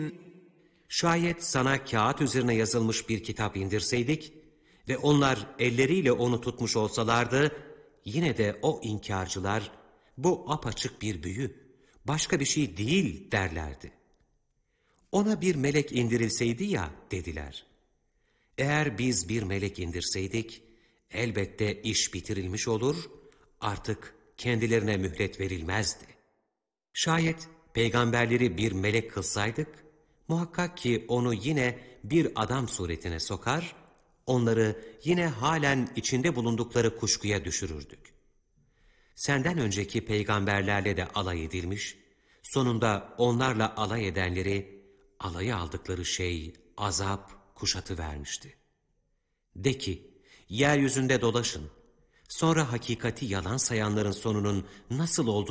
Şayet sana kağıt üzerine yazılmış bir kitap indirseydik ve onlar elleriyle onu tutmuş olsalardı, yine de o inkarcılar, bu apaçık bir büyü, başka bir şey değil derlerdi. Ona bir melek indirilseydi ya dediler. Eğer biz bir melek indirseydik, elbette iş bitirilmiş olur, artık kendilerine mühlet verilmezdi. Şayet peygamberleri bir melek kılsaydık, muhakkak ki onu yine bir adam suretine sokar, onları yine halen içinde bulundukları kuşkuya düşürürdük. Senden önceki peygamberlerle de alay edilmiş, sonunda onlarla alay edenleri, alaya aldıkları şey azap kuşatıvermişti. De ki, yeryüzünde dolaşın, sonra hakikati yalan sayanların sonunun nasıl olduğunu